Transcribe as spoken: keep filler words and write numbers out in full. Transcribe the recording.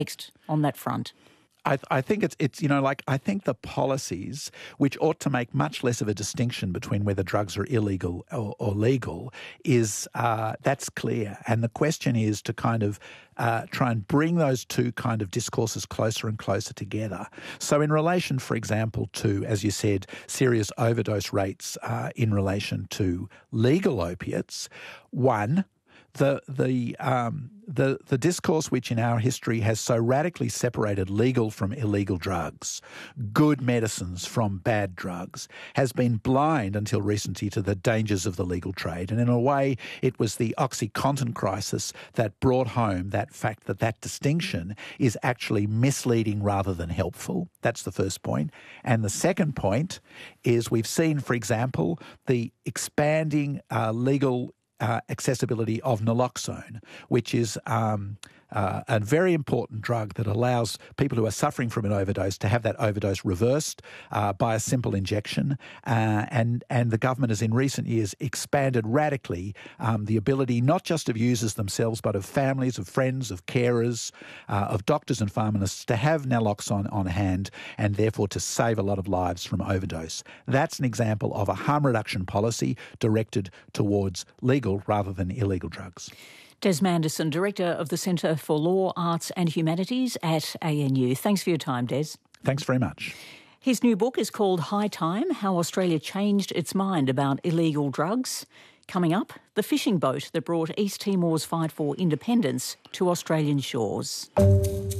next on that front? I, I think it's, it's, you know, like, I think the policies, which ought to make much less of a distinction between whether drugs are illegal or, or legal, is, uh, that's clear. And the question is to kind of uh, try and bring those two kind of discourses closer and closer together. So in relation, for example, to, as you said, serious overdose rates uh, in relation to legal opiates, one, The the um, the the discourse which in our history has so radically separated legal from illegal drugs, good medicines from bad drugs, has been blind until recently to the dangers of the legal trade. And in a way, it was the OxyContin crisis that brought home that fact that that distinction is actually misleading rather than helpful. That's the first point. And the second point is we've seen, for example, the expanding uh, legal Uh, accessibility of naloxone, which is um, uh, a very important drug that allows people who are suffering from an overdose to have that overdose reversed uh, by a simple injection. Uh, and, and the government has in recent years expanded radically um, the ability not just of users themselves but of families, of friends, of carers, uh, of doctors and pharmacists to have naloxone on hand and therefore to save a lot of lives from overdose. That's an example of a harm reduction policy directed towards legal rather than illegal drugs. Des Manderson, Director of the Centre for Law, Arts and Humanities at A N U. Thanks for your time, Des. Thanks very much. His new book is called High Time, How Australia Changed Its Mind About Illegal Drugs. Coming up, the fishing boat that brought East Timor's fight for independence to Australian shores.